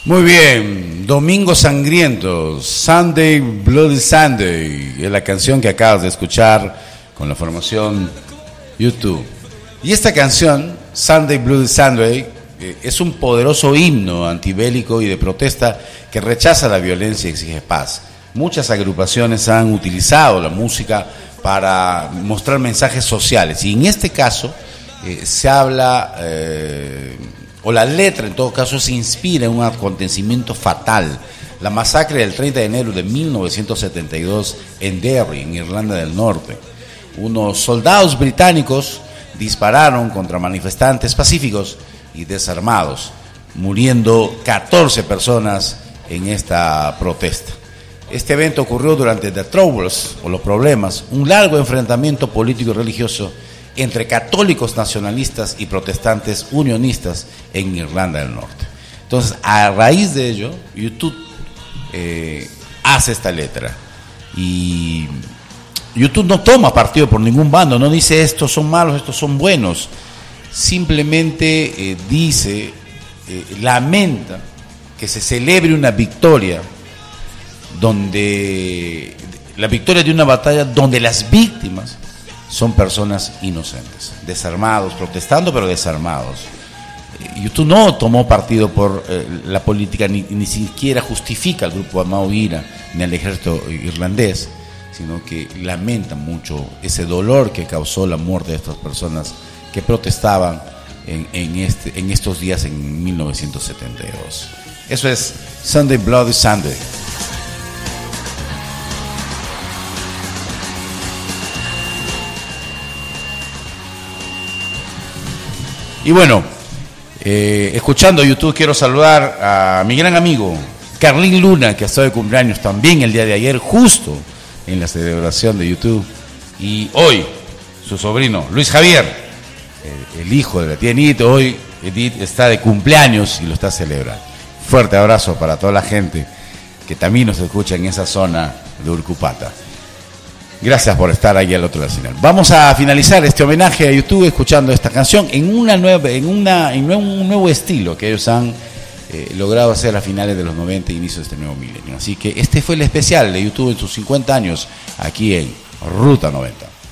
Muy bien, Domingo Sangriento, Sunday Bloody Sunday, es la canción que acabas de escuchar con la formación YouTube. Y esta canción, Sunday Bloody Sunday, es un poderoso himno antibélico y de protesta que rechaza la violencia y exige paz. Muchas agrupaciones han utilizado la música para mostrar mensajes sociales y en este caso se habla... o la letra en todo caso se inspira en un acontecimiento fatal, la masacre del 30 de enero de 1972 en Derry, en Irlanda del Norte. Unos soldados británicos dispararon contra manifestantes pacíficos y desarmados, muriendo 14 personas en esta protesta. Este evento ocurrió durante The Troubles, o los problemas, un largo enfrentamiento político y religioso entre católicos nacionalistas y protestantes unionistas en Irlanda del Norte. Entonces, a raíz de ello, YouTube hace esta letra. Y YouTube no toma partido por ningún bando, no dice estos son malos, estos son buenos. Simplemente dice, lamenta que se celebre una victoria, donde la victoria de una batalla donde las víctimas son personas inocentes, desarmados, protestando pero desarmados. YouTube no tomó partido por la política, ni siquiera justifica al grupo Amau Ira ni al ejército irlandés, sino que lamenta mucho ese dolor que causó la muerte de estas personas que protestaban en estos días en 1972. Eso es Sunday Bloody Sunday. Y bueno, escuchando YouTube, quiero saludar a mi gran amigo Carlín Luna, que ha estado de cumpleaños también el día de ayer, justo en la celebración de YouTube. Y hoy, su sobrino Luis Javier, el hijo de la tía Edith, hoy Edith está de cumpleaños y lo está celebrando. Fuerte abrazo para toda la gente que también nos escucha en esa zona de Urcupata. Gracias por estar ahí al otro lado del señal. Vamos a finalizar este homenaje a YouTube escuchando esta canción en un nuevo estilo que ellos han logrado hacer a finales de los 90 e inicios de este nuevo milenio. Así que este fue el especial de YouTube en sus 50 años aquí en Ruta 90.